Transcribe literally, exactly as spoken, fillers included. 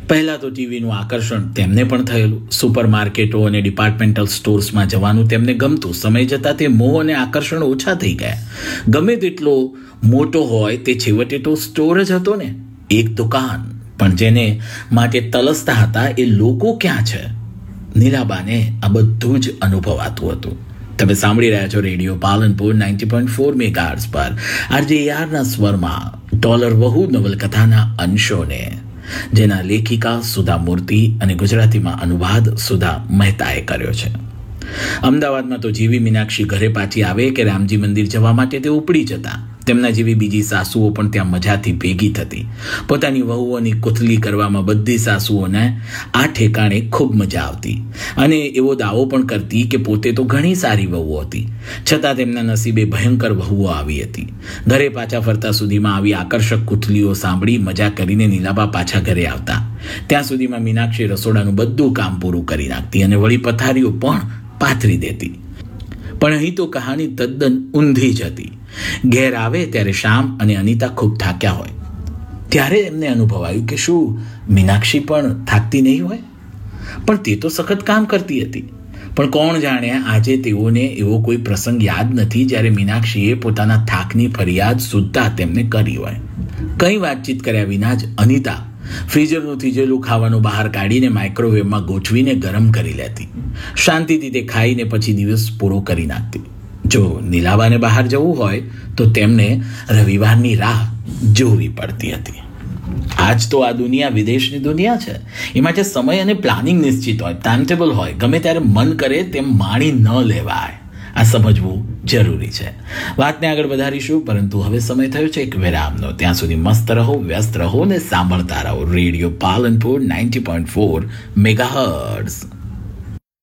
પહેલાં તો ટીવીનું આકર્ષણ તેમને પણ થયેલું. સુપર માર્કેટો અને ડિપાર્ટમેન્ટલ સ્ટોર્સમાં જવાનું તેમને ગમતું. સમય જતાં તે મોહ અને આકર્ષણ ઓછા થઈ ગયા. ગમે તેટલો મોટો હોય તે છેવટે તો સ્ટોર જ હતો ને, એક દુકાન. પણ જેને માટે તલસતા હતા એ લોકો ક્યાં છે? નીલાબાને આ બધું જ અનુભવાતું હતું. તમે સાંભળી રહ્યા છો radio Palanpur ninety point four megahertz પર આરજે યારના સ્વરમાં ડોલર વહુ નવલકથાના અંશોને, જેના લેખિકા સુધા મૂર્તિ અને ગુજરાતીમાં અનુવાદ સુધા મહેતાએ કર્યો છે. અમદાવાદમાં તો જેવી મીનાક્ષી ઘરે પાછી આવે કે રામજી મંદિર જવા માટે તે ઉપડી જતા. તેમના જેવી બીજી સાસુઓ પણ ત્યાં મજાથી ભેગી થતી. પોતાની વહુઓની કુથલી કરવામાં બધી સાસુઓને આ ઠેકાણે ખૂબ મજા આવતી અને એવો દાવો પણ કરતી કે પોતે તો ઘણી સારી વહુઓ હતી, છતાં તેમના નસીબે ભયંકર વહુઓ આવી હતી. ઘરે પાછા ફરતા સુધીમાં આવી આકર્ષક કુથલીઓ સાંભળી મજા કરીને નીલાબા પાછા ઘરે આવતા. ત્યાં સુધીમાં મીનાક્ષી રસોડાનું બધું કામ પૂરું કરી નાખતી અને વળી પથારીઓ પણ પાથરી દેતી. પણ અહીં તો કહાની તદ્દન ઊંધી જ હતી. ઘેર આવે ત્યારે શ્યામ અને અનિતા ખૂબ થાક્યા હોય. ત્યારે એમને અનુભવાયું કે શું મીનાક્ષી પણ થાકતી નહીં હોય? પણ તે તો સખત કામ કરતી હતી. પણ કોણ જાણે આજે તેઓને એવો કોઈ પ્રસંગ યાદ નથી જ્યારે મીનાક્ષીએ પોતાના થાકની ફરિયાદ સુદ્ધા તેમને કરી હોય. કંઈ વાતચીત કર્યા વિના જ અનિતા ફ્રીઝરનું થીજેલું ખાવાનું બહાર કાઢીને માઇક્રોવેવમાં ગોઠવીને ગરમ કરી લેતી. શાંતિથી તે ખાઈને પછી દિવસ પૂરો કરી નાખતી. જો નીલાબાને બહાર જવું હોય તો તેમને રવિવારની રાહ જોવી પડતી હતી. આજ તો આ દુનિયા વિદેશની દુનિયા છે. એ માટે સમય અને પ્લાનિંગ નિશ્ચિત હોય, ટાઈમ ટેબલ હોય. ગમે ત્યારે મન કરે તેમ માણી ન લેવાય. આ સમજવું જરૂરી છે. વાતને આગળ વધારીશું, પરંતુ હવે સમય થયો છે એક વિરામનો. ત્યાં સુધી મસ્ત રહો, વ્યસ્ત રહો ને સાંભળતા રહો radio Palanpur ninety point four megahertz.